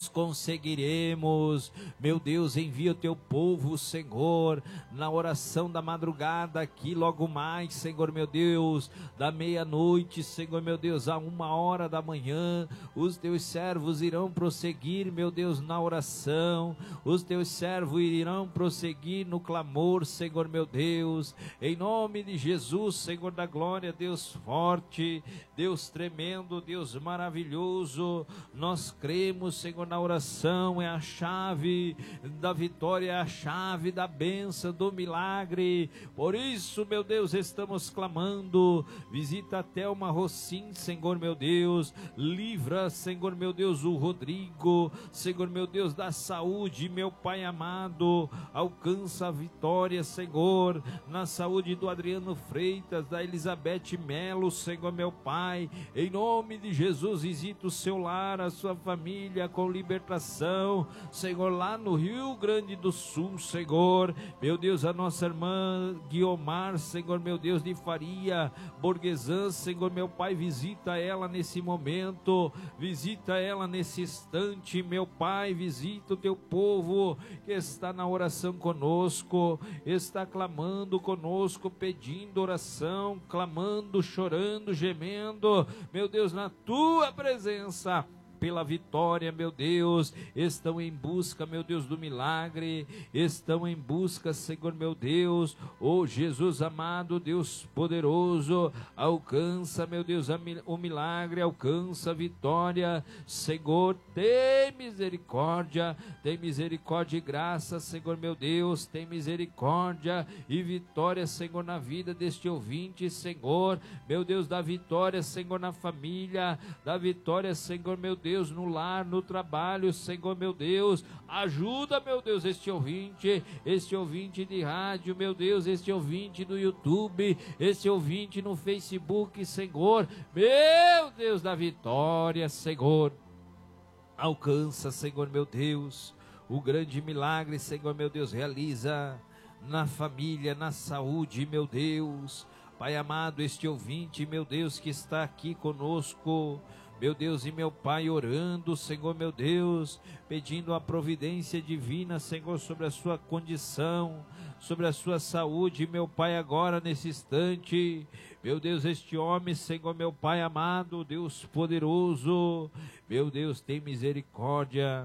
conseguiremos. Meu Deus, envia o teu povo, Senhor, na oração da madrugada aqui, logo mais, Senhor meu Deus, da meia-noite, Senhor meu Deus, a 1h da manhã, os teus servos irão prosseguir, meu Deus, na oração, os teus servos irão prosseguir no clamor, Senhor meu Deus, em nome de Jesus, Senhor da glória, Deus forte, Deus tremendo, Deus maravilhoso, nós cremos, Senhor, na oração é a chave da vitória, é a chave da bênção, do milagre. Por isso, meu Deus, estamos clamando. Visita até uma Rocim, Senhor meu Deus, livra, Senhor meu Deus, o Rodrigo, Senhor meu Deus, da saúde, meu Pai amado, alcança a vitória, Senhor, na saúde do Adriano Freitas, da Elizabeth Melo, Senhor meu Pai, em nome de Jesus, visita o seu lar, a sua família com libertação, Senhor, lá no Rio Grande do Sul, Senhor, meu Deus, a nossa irmã Guiomar, Senhor meu Deus, de Faria, Borguesan, Senhor meu Pai, visita ela nesse momento, visita ela nesse instante, meu Pai, visita o teu povo que está na oração conosco, está clamando conosco, pedindo oração, clamando, chorando, gemendo, meu Deus, na tua presença, pela vitória, meu Deus, estão em busca, meu Deus, do milagre, estão em busca, Senhor meu Deus, oh Jesus amado, Deus poderoso, alcança, meu Deus, o milagre, alcança a vitória, Senhor, tem misericórdia e graça, Senhor meu Deus, tem misericórdia e vitória, Senhor, na vida deste ouvinte, Senhor, meu Deus, dá vitória, Senhor, na família, dá vitória, Senhor meu Deus, no lar, no trabalho, Senhor meu Deus, ajuda, meu Deus, este ouvinte de rádio, meu Deus, este ouvinte do YouTube, este ouvinte no Facebook, Senhor, meu Deus da vitória, Senhor, alcança, Senhor meu Deus, o grande milagre, Senhor meu Deus, realiza na família, na saúde, meu Deus, Pai amado, este ouvinte, meu Deus, que está aqui conosco, meu Deus e meu Pai, orando, Senhor meu Deus, pedindo a providência divina, Senhor, sobre a sua condição, sobre a sua saúde, meu Pai, agora nesse instante, meu Deus, este homem, Senhor meu Pai amado, Deus poderoso, meu Deus, tem misericórdia,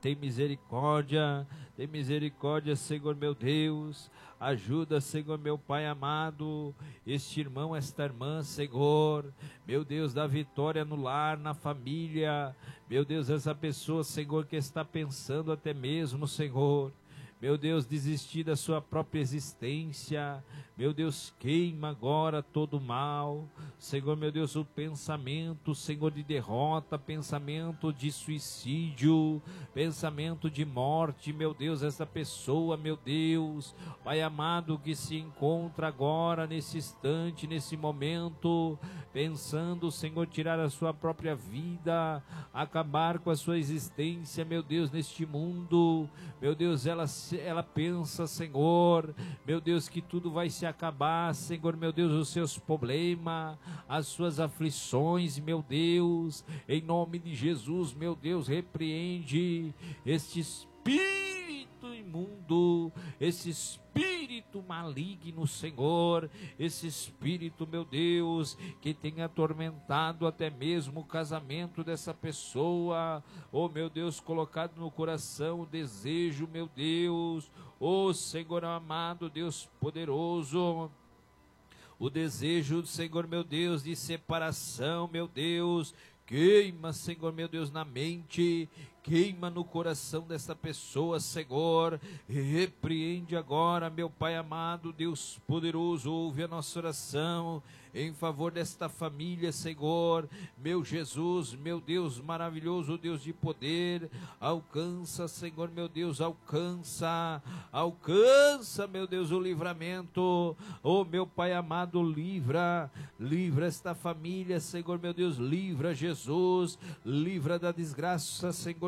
Senhor meu Deus, ajuda, Senhor meu Pai amado, este irmão, esta irmã, Senhor, meu Deus, dá vitória no lar, na família, meu Deus, essa pessoa, Senhor, que está pensando até mesmo, Senhor, meu Deus, desistir da sua própria existência, meu Deus, queima agora todo o mal, Senhor, meu Deus, o pensamento, Senhor, de derrota, pensamento de suicídio, pensamento de morte, meu Deus, essa pessoa, meu Deus, Pai amado, que se encontra agora, nesse instante, nesse momento, pensando, Senhor, tirar a sua própria vida, acabar com a sua existência, meu Deus, neste mundo, meu Deus, ela pensa, Senhor, meu Deus, que tudo vai se acabar, Senhor, meu Deus, os seus problemas, as suas aflições, meu Deus, em nome de Jesus, meu Deus, repreende este espírito imundo, esse espírito maligno, Senhor, esse espírito, meu Deus, que tem atormentado até mesmo o casamento dessa pessoa, oh meu Deus, colocado no coração o desejo, meu Deus, oh Senhor amado, Deus poderoso, o desejo, Senhor meu Deus, de separação, meu Deus, queima, Senhor meu Deus, na mente, queima no coração dessa pessoa, Senhor, repreende agora, meu Pai amado, Deus poderoso, ouve a nossa oração, em favor desta família, Senhor, meu Jesus, meu Deus maravilhoso, Deus de poder, alcança, Senhor, meu Deus, alcança, meu Deus, o livramento, oh, meu Pai amado, livra esta família, Senhor, meu Deus, livra Jesus, livra da desgraça, Senhor,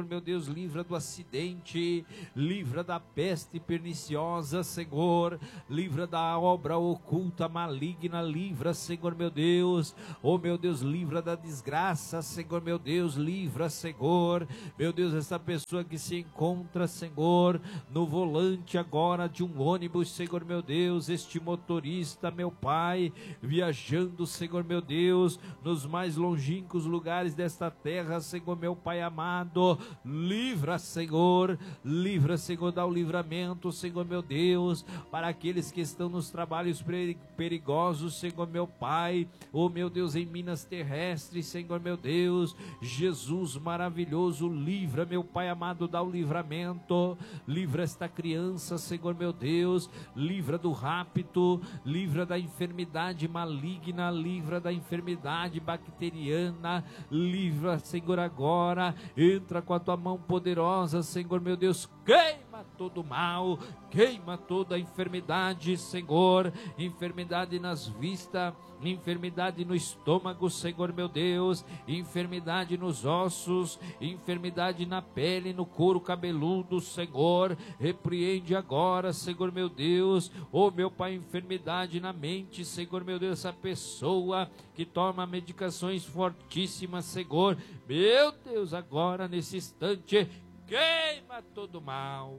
Senhor meu Deus, livra do acidente, livra da peste perniciosa, Senhor, livra da obra oculta, maligna, livra, Senhor meu Deus, oh meu Deus, livra da desgraça, Senhor meu Deus, livra, Senhor, meu Deus, essa pessoa que se encontra, Senhor, no volante agora de um ônibus, Senhor meu Deus, este motorista, meu Pai, viajando, Senhor meu Deus, nos mais longínquos lugares desta terra, Senhor meu Pai amado, livra, Senhor, dá o livramento, Senhor meu Deus, para aqueles que estão nos trabalhos perigosos, Senhor meu Pai, oh meu Deus, em minas terrestres, Senhor meu Deus, Jesus maravilhoso, livra, meu Pai amado, dá o livramento, livra esta criança, Senhor meu Deus, livra do rapto, livra da enfermidade maligna, livra da enfermidade bacteriana, livra, Senhor, agora, entra com a tua mão poderosa, Senhor meu Deus, queima todo mal, queima toda a enfermidade, Senhor, enfermidade nas vistas, enfermidade no estômago, Senhor meu Deus, enfermidade nos ossos, enfermidade na pele, no couro cabeludo, Senhor, repreende agora, Senhor meu Deus, oh meu Pai, enfermidade na mente, Senhor meu Deus, essa pessoa que toma medicações fortíssimas, Senhor, meu Deus, agora nesse instante, queima todo mal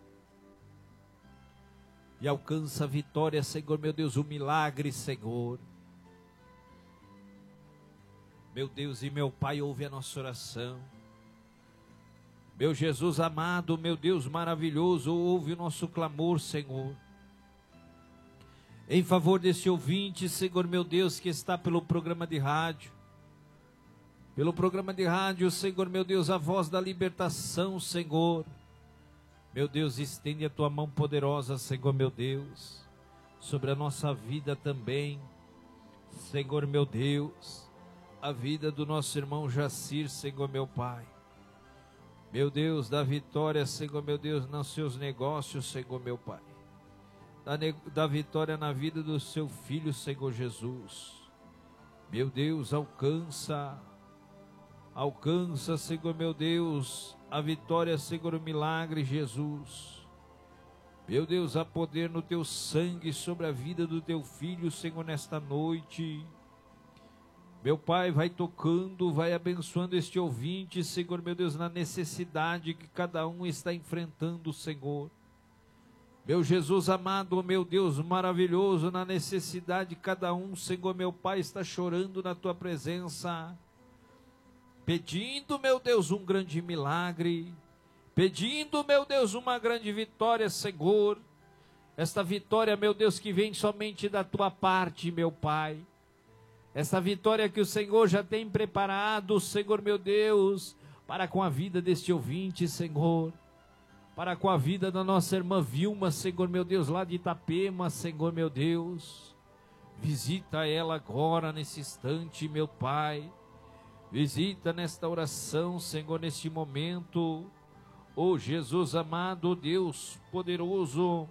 e alcança a vitória, Senhor meu Deus, o milagre, Senhor. Meu Deus e meu Pai, ouve a nossa oração. Meu Jesus amado, meu Deus maravilhoso, ouve o nosso clamor, Senhor. Em favor desse ouvinte, Senhor meu Deus, que está pelo programa de rádio. Pelo programa de rádio, Senhor meu Deus, a voz da libertação, Senhor. Meu Deus, estende a tua mão poderosa, Senhor meu Deus, sobre a nossa vida também, Senhor meu Deus, a vida do nosso irmão Jacir, Senhor meu Pai. Meu Deus, dá vitória, Senhor meu Deus, nos seus negócios, Senhor meu Pai. Dá vitória na vida do seu filho, Senhor Jesus. Meu Deus, alcança, Senhor meu Deus, a vitória, Senhor, o milagre, Jesus. Meu Deus, há poder no teu sangue sobre a vida do teu filho, Senhor, nesta noite. Meu Pai, vai tocando, vai abençoando este ouvinte, Senhor, meu Deus, na necessidade que cada um está enfrentando, Senhor. Meu Jesus amado, meu Deus maravilhoso, na necessidade cada um, Senhor, meu Pai, está chorando na tua presença, pedindo, meu Deus, um grande milagre, pedindo, meu Deus, uma grande vitória, Senhor. Esta vitória, meu Deus, que vem somente da tua parte, meu Pai. Essa vitória que o Senhor já tem preparado, Senhor meu Deus, para com a vida deste ouvinte, Senhor, para com a vida da nossa irmã Vilma, Senhor meu Deus, lá de Itapema, Senhor meu Deus, visita ela agora, nesse instante, meu Pai, visita nesta oração, Senhor, neste momento, oh Jesus amado, Deus poderoso,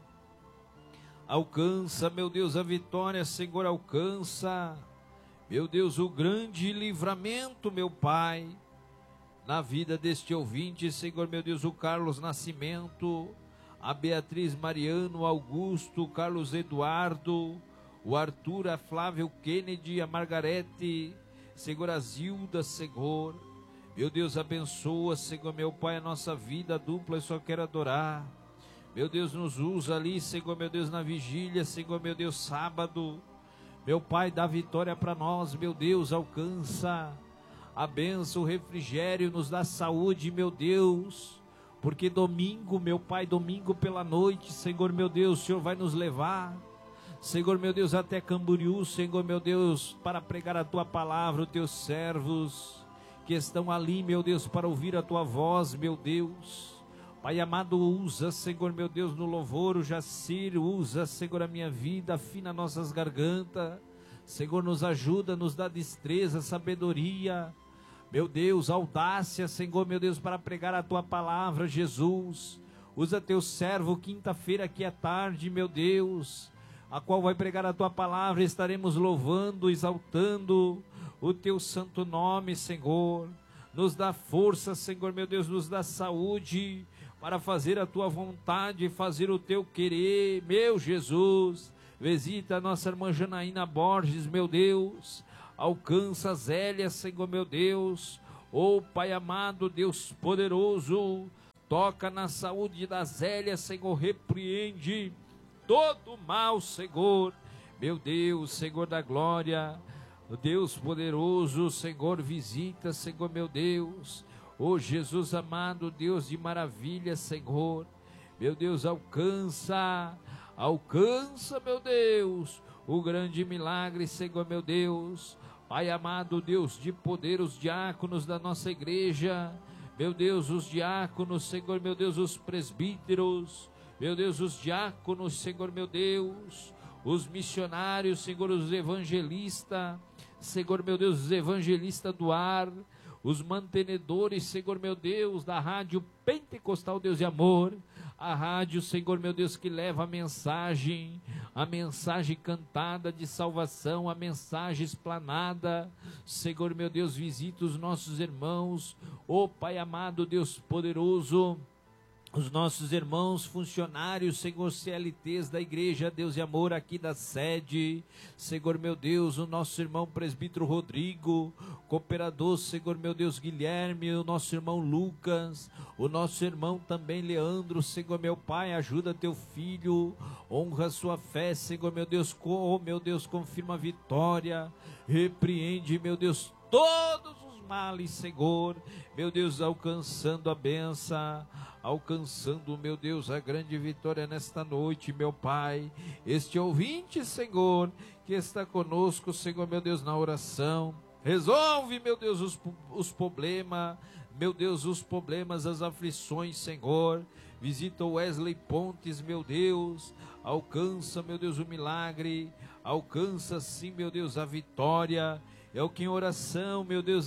alcança, meu Deus, a vitória, Senhor, alcança, meu Deus, o grande livramento, meu Pai, na vida deste ouvinte, Senhor, meu Deus, o Carlos Nascimento, a Beatriz Mariano, Augusto, Carlos Eduardo, o Arthur, a Flávia, o Kennedy, a Margarete, Senhor, a Zilda, Senhor, meu Deus, abençoa, Senhor, meu Pai, a nossa vida dupla, eu só quero adorar, meu Deus, nos usa ali, Senhor, meu Deus, na vigília, Senhor, meu Deus, sábado, meu Pai, dá vitória para nós, meu Deus, alcança a bênção, o refrigério, nos dá saúde, meu Deus, porque domingo, meu Pai, domingo pela noite, Senhor, meu Deus, o Senhor vai nos levar, Senhor, meu Deus, até Camboriú, Senhor, meu Deus, para pregar a Tua palavra, os Teus servos, que estão ali, meu Deus, para ouvir a Tua voz, meu Deus, Pai amado, usa, Senhor, meu Deus, no louvor, o Jacir, usa, Senhor, a minha vida, afina nossas gargantas, Senhor, nos ajuda, nos dá destreza, sabedoria, meu Deus, audácia, Senhor, meu Deus, para pregar a Tua palavra, Jesus, usa Teu servo, quinta-feira aqui à tarde, meu Deus, a qual vai pregar a Tua palavra, estaremos louvando, exaltando o Teu santo nome, Senhor, nos dá força, Senhor meu Deus, nos dá saúde para fazer a tua vontade, fazer o teu querer, meu Jesus. Visita a nossa irmã Janaína Borges, meu Deus, alcança a Zélia, Senhor meu Deus, Pai amado, Deus poderoso, toca na saúde da Zélia, Senhor, repreende todo mal, Senhor, meu Deus, Senhor da glória, Deus poderoso, Senhor, visita, Senhor meu Deus, Jesus amado, Deus de maravilha, Senhor, meu Deus, alcança, meu Deus, o grande milagre, Senhor meu Deus, Pai amado, Deus de poder, os diáconos da nossa igreja, meu Deus, os diáconos, Senhor meu Deus, os presbíteros, meu Deus, os diáconos, Senhor meu Deus, os missionários, Senhor, os evangelistas, Senhor meu Deus, os evangelistas do ar, os mantenedores, Senhor meu Deus, da rádio Pentecostal Deus e Amor, a rádio, Senhor meu Deus, que leva a mensagem cantada de salvação, a mensagem explanada, Senhor meu Deus, visita os nossos irmãos, Pai amado, Deus poderoso, os nossos irmãos funcionários, Senhor, CLTs da igreja Deus e Amor aqui da sede, Senhor meu Deus, o nosso irmão presbítero Rodrigo, cooperador, Senhor meu Deus, Guilherme, o nosso irmão Lucas, o nosso irmão também Leandro, Senhor meu Pai, ajuda teu filho, honra sua fé, Senhor meu Deus, meu Deus, confirma a vitória, repreende, meu Deus, todos os males, Senhor, meu Deus, alcançando a benção, alcançando, meu Deus, a grande vitória nesta noite, meu Pai, este ouvinte, Senhor, que está conosco, Senhor, meu Deus, na oração, resolve, meu Deus, os problemas, meu Deus, os problemas, as aflições, Senhor, visita o Wesley Pontes, meu Deus, alcança, meu Deus, o milagre, alcança, sim, meu Deus, a vitória, é o que em oração, meu Deus,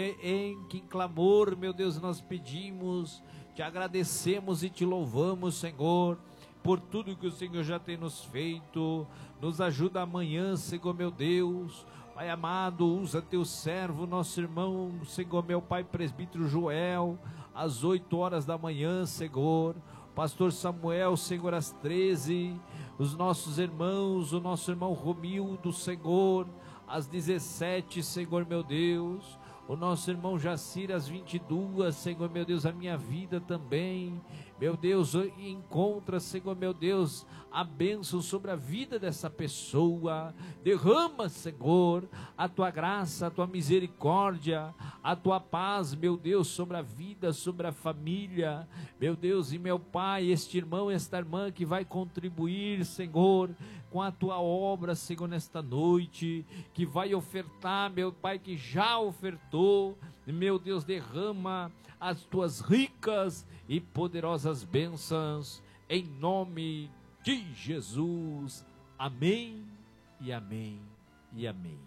em que em clamor, meu Deus, nós pedimos, te agradecemos e te louvamos, Senhor, por tudo que o Senhor já tem nos feito, nos ajuda amanhã, Senhor meu Deus, Pai amado, usa teu servo, nosso irmão, Senhor meu Pai, presbítero Joel, às 8 horas da manhã, Senhor, pastor Samuel, Senhor, às 13, os nossos irmãos, o nosso irmão Romildo, Senhor, às 17, Senhor meu Deus, o nosso irmão Jacir às 22, Senhor meu Deus, a minha vida também, meu Deus, encontra, Senhor meu Deus, a bênção sobre a vida dessa pessoa, derrama, Senhor, a tua graça, a tua misericórdia, a tua paz, meu Deus, sobre a vida, sobre a família, meu Deus e meu Pai, este irmão, esta irmã que vai contribuir, Senhor, com a tua obra, Senhor, nesta noite, que vai ofertar, meu Pai, que já ofertou, meu Deus, derrama as tuas ricas e poderosas bênçãos, em nome de Jesus, amém, e amém, e amém.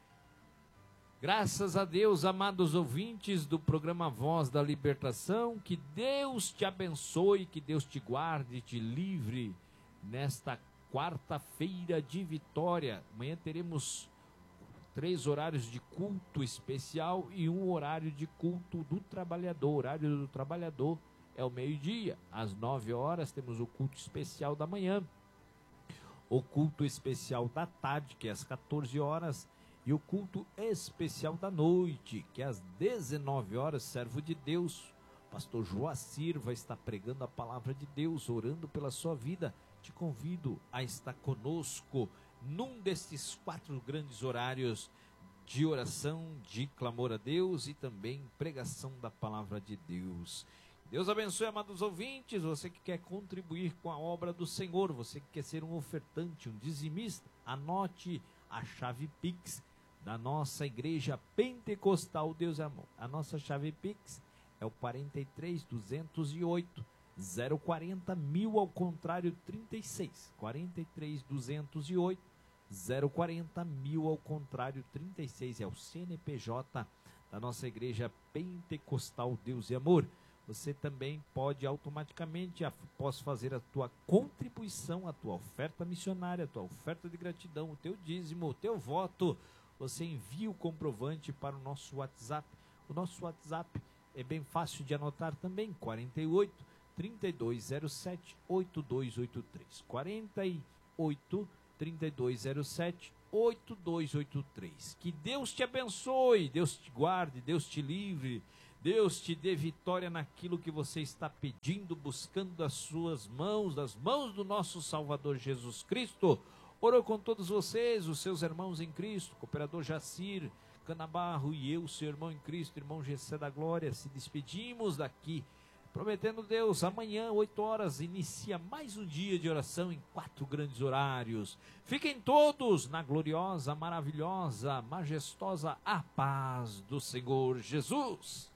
Graças a Deus, amados ouvintes do programa Voz da Libertação, que Deus te abençoe, que Deus te guarde e te livre nesta quarta-feira de vitória. Amanhã teremos 3 horários de culto especial e 1 horário de culto do trabalhador. O horário do trabalhador é o meio-dia. Às 9 horas temos o culto especial da manhã, o culto especial da tarde, que é às 14 horas, e o culto especial da noite, que é às 19 horas, servo de Deus, pastor Joacir vai estar pregando a palavra de Deus, orando pela sua vida. Te convido a estar conosco num desses 4 grandes horários de oração, de clamor a Deus e também pregação da palavra de Deus. Deus abençoe, amados ouvintes, você que quer contribuir com a obra do Senhor, você que quer ser um ofertante, um dizimista, anote a chave Pix da nossa igreja Pentecostal Deus e Amor. A nossa chave Pix é o 43.208 040 1000 ao contrário 36, 43.208 040 1000 ao contrário 36, é o CNPJ da nossa igreja Pentecostal Deus e Amor. Você também pode automaticamente, após fazer a tua contribuição, a tua oferta missionária, a tua oferta de gratidão, o teu dízimo, o teu voto, você envia o comprovante para o nosso WhatsApp. O nosso WhatsApp é bem fácil de anotar também, 48 3207 8283. 48 3207 8283. Que Deus te abençoe, Deus te guarde, Deus te livre, Deus te dê vitória naquilo que você está pedindo, buscando das suas mãos, das mãos do nosso Salvador Jesus Cristo. Orou com todos vocês, os seus irmãos em Cristo, cooperador Jacir Canabarro e eu, seu irmão em Cristo, irmão Gessé da Glória, se despedimos daqui, prometendo Deus, amanhã, 8 horas, inicia mais um dia de oração em 4 grandes horários. Fiquem todos na gloriosa, maravilhosa, majestosa, a paz do Senhor Jesus.